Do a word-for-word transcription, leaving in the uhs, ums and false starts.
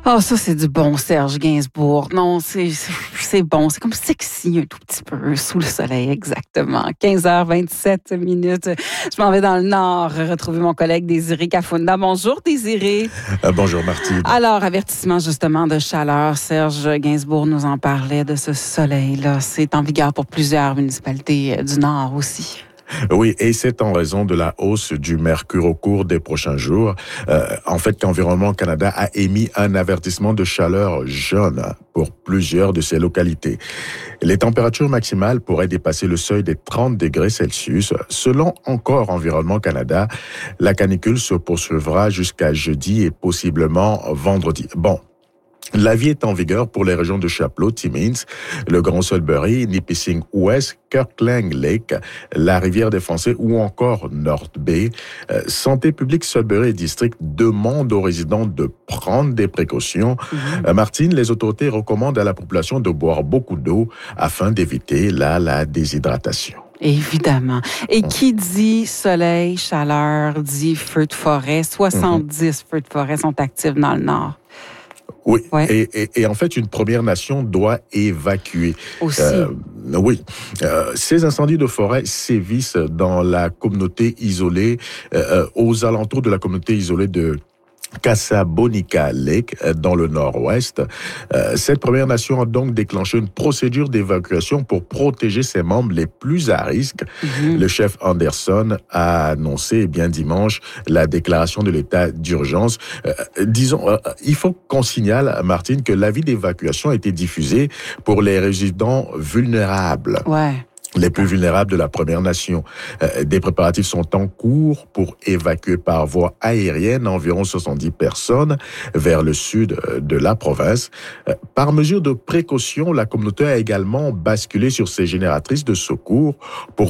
Ah, ça, c'est du bon Serge Gainsbourg. Non, c'est, c'est, c'est bon. C'est comme sexy un tout petit peu, sous le soleil, exactement. quinze heures vingt-sept minutes. Je m'en vais dans le Nord retrouver mon collègue Désiré Kafunda. Bonjour, Désiré. Euh, bonjour, Martine. Alors, avertissement justement de chaleur. Serge Gainsbourg nous en parlait de ce soleil-là. C'est en vigueur pour plusieurs municipalités du Nord aussi. Oui, et c'est en raison de la hausse du mercure au cours des prochains jours. Euh, en fait, qu'Environnement Canada a émis un avertissement de chaleur jaune pour plusieurs de ces localités. Les températures maximales pourraient dépasser le seuil des trente degrés Celsius. Selon encore Environnement Canada, la canicule se poursuivra jusqu'à jeudi et possiblement vendredi. Bon. L'avis est en vigueur pour les régions de Chapleau, Timmins, le Grand Sudbury, Nipissing Ouest, Kirkland Lake, la Rivière des Français ou encore North Bay. Euh, Santé publique Sudbury et District demande aux résidents de prendre des précautions. Mmh. Euh, Martine, les autorités recommandent à la population de boire beaucoup d'eau afin d'éviter la, la déshydratation. Évidemment. Et qui dit soleil, chaleur, dit feu de forêt. soixante-dix mmh. feux de forêt sont actifs dans le Nord. Oui, ouais. et, et, et en fait, une Première Nation doit évacuer. Aussi. Euh, oui, euh, ces incendies de forêt sévissent dans la communauté isolée, euh, aux alentours de la communauté isolée de Casabonica Lake, dans le nord-ouest. Euh, cette Première Nation a donc déclenché une procédure d'évacuation pour protéger ses membres les plus à risque. Mm-hmm. Le chef Anderson a annoncé eh bien dimanche la déclaration de l'état d'urgence. Euh, disons, euh, il faut qu'on signale, Martine, que l'avis d'évacuation a été diffusé pour les résidents vulnérables. Ouais. Les plus vulnérables de la Première Nation. Euh, des préparatifs sont en cours pour évacuer par voie aérienne environ soixante-dix personnes vers le sud de la province. Euh, par mesure de précaution, la communauté a également basculé sur ses génératrices de secours pour